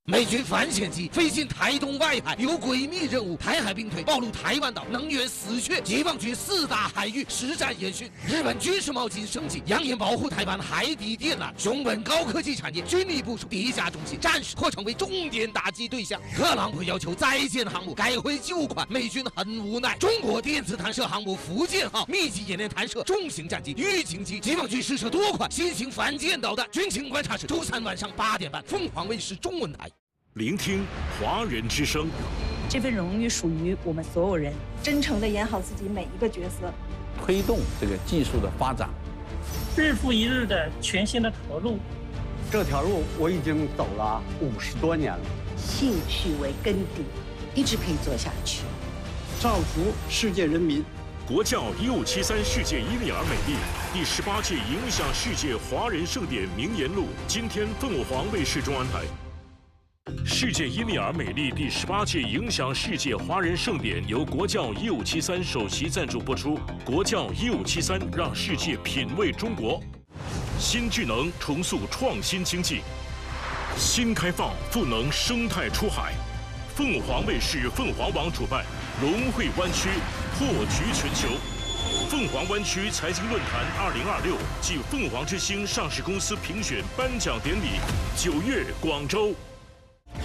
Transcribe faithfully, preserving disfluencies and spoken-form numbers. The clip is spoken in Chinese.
美军反潜机飞进台东外海，有诡秘任务。台海兵推暴露台湾岛能源死穴，解放军四大海域实战演训。日本军事贸易升级，扬言保护台湾海底电缆。熊本高科技产业军力部署地下中心，战时或成为重点打击对象。特朗普要求再建航母，改回旧款，美军很无奈。中国电子弹射航母福建号密集演练弹射重型战机预警机，解放军试射多款新型反舰导弹。军情观察室周三晚上八点半，凤凰卫视中文台。 聆听华人之声， 这份荣誉属于我们所有人。 真诚地演好自己每一个角色， 推动这个技术的发展， 日复一日的全新的投入。 这条路我已经走了五十多年了， 兴趣为根底，一直可以做下去。 造福世界人民。 国教一五七三世界伊利尔美丽第十八届影响世界华人盛典名言录，今天凤凰卫视中安台。世界伊利尔美丽第十八届影响世界华人盛典由国教一五七三首席赞助播出。国教一五七三让世界品味中国，新智能重塑创新经济，新开放赋能生态出海。凤凰卫视、凤凰网主办龙汇湾区破局全球凤凰湾区财经论坛二零二六暨凤凰之星上市公司评选颁奖典礼，九月广州。